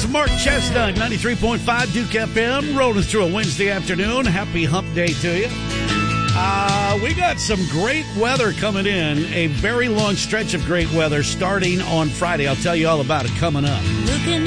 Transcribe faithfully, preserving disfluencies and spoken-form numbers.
and Mark Chestnut, ninety-three point five Duke F M, rolling through a Wednesday afternoon. Happy hump day to you. Uh, we got some great weather coming in, a very long stretch of great weather starting on Friday. I'll tell you all about it coming up. Looking